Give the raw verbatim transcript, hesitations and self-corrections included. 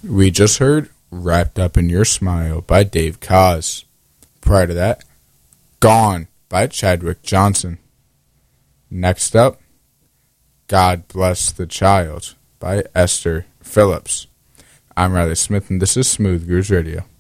We just heard Wrapped Up in Your Smile by Dave Koz. Prior to that, Gone by Chadwick Johnson. Next up, God Bless the Child by Esther Phillips. I'm Riley Smith, and this is Smooth Grooves Radio.